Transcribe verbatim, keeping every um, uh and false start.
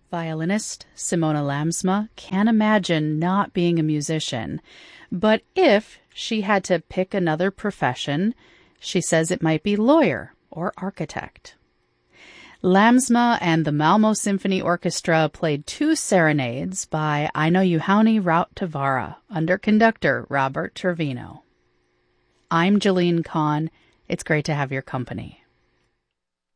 Violinist Simona Lamsma can't imagine not being a musician, but if she had to pick another profession, she says it might be lawyer or architect. Lamsma and the Malmo Symphony Orchestra played two serenades by Aino Juhani Rautavaara under conductor Robert Trevino. I'm Jeline Kahn. It's great to have your company.